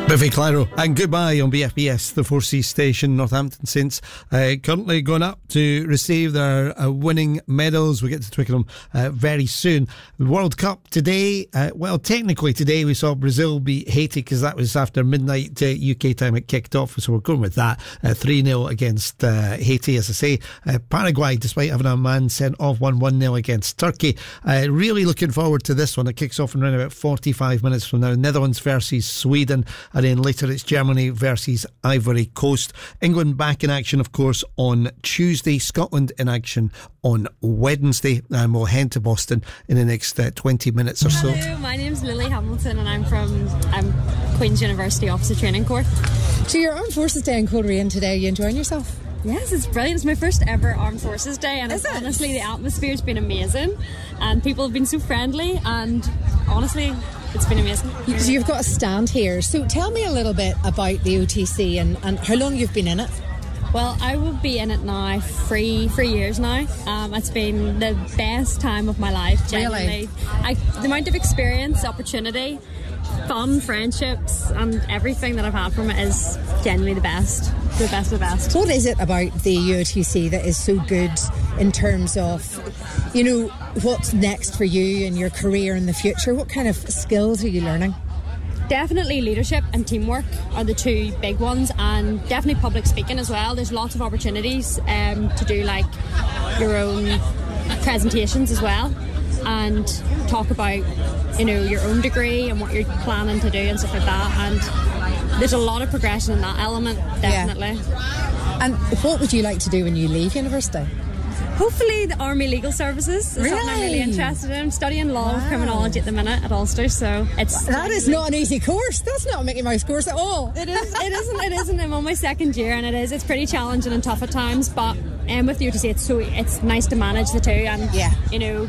Biffy Clyro and Goodbye on BFBS, the 4C station. Northampton Saints currently going up to receive their winning medals. We get to Twickenham very soon. The World Cup today, well, technically today we saw Brazil beat Haiti because that was after midnight UK time it kicked off, so we're going with that. 3-0 against Haiti, as I say. Paraguay, despite having a man sent off, won 1-0 against Turkey. Really looking forward to this one. It kicks off in around about 45 minutes from now. Netherlands versus Sweden, and then later it's Germany versus Ivory Coast. England back in action, of course, on Tuesday. Scotland in action on Wednesday, and we'll head to Boston in the next 20 minutes or so. Hello, my name's Lily Hamilton and I'm from Queen's University Officer Training Corps. So your Armed Forces Day in Coleraine today, you enjoying yourself? Yes, it's brilliant. It's my first ever Armed Forces Day, and honestly the atmosphere's been amazing and people have been so friendly, and honestly it's been amazing. So you've got a stand here, so tell me a little bit about the OTC and how long you've been in it. Well, I will be in it now 3 years now. It's been the best time of my life, genuinely. Really? The amount of experience, opportunity, fun, friendships and everything that I've had from it is genuinely the best. The best of the best. What is it about the UOTC that is so good in terms of, you know, what's next for you in your career in the future? What kind of skills are you learning? Definitely leadership and teamwork are the two big ones, and definitely public speaking as well. There's lots of opportunities to do like your own presentations as well and talk about, you know, your own degree and what you're planning to do and stuff like that, and there's a lot of progression in that element, definitely. Yeah. And what would you like to do when you leave university? Hopefully the Army Legal Services is something I'm really interested in. I'm studying law with criminology at the minute at Ulster, so that is not an easy course. That's not a Mickey Mouse course at all. It isn't. I'm on my second year, and it's pretty challenging and tough at times, but with the UTC it's nice to manage the two, and you know,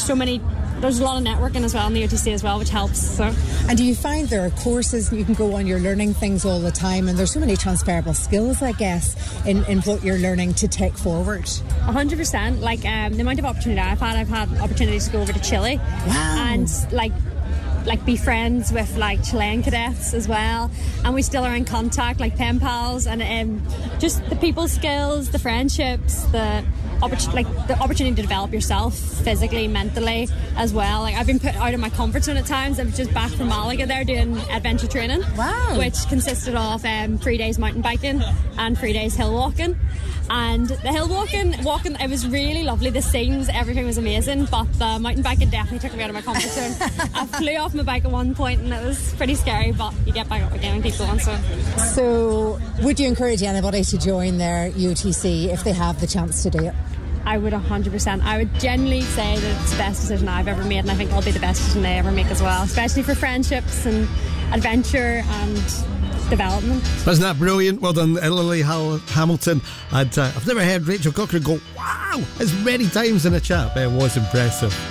there's a lot of networking as well in the UTC as well, which helps. So. And do you find there are courses you can go on, you're learning things all the time, and there's so many transferable skills, I guess, in what you're learning to take forward? 100%. Like the amount of opportunity I've had opportunities to go over to Chile. Wow. And like be friends with like Chilean cadets as well, and we still are in contact, like pen pals, and just the people skills, the friendships, the opportunity to develop yourself physically, mentally as well. Like I've been put out of my comfort zone at times. I'm just back from Malaga there doing adventure training. Wow. Which consisted of 3 days mountain biking and 3 days hill walking. And the hill walking, it was really lovely. The scenes, everything was amazing, but the mountain biking definitely took me out of my comfort zone. I flew off my bike at one point and it was pretty scary, but you get back up again and keep going. So would you encourage anybody to join their UTC if they have the chance to do it? I would 100%. I would genuinely say that it's the best decision I've ever made, and I think it'll be the best decision they ever make as well, especially for friendships and adventure and development. Wasn't that brilliant? Well done, Lily Hamilton. I've never heard Rachel Cochran go wow as many times in a chat, but it was impressive.